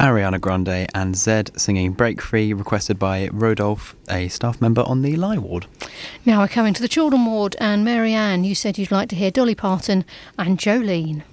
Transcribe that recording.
Ariana Grande and Zed singing Break Free, requested by Rodolphe, a staff member on the Lie ward. Now we're coming to the Children ward, and Mary Ann, you said you'd like to hear Dolly Parton and Jolene.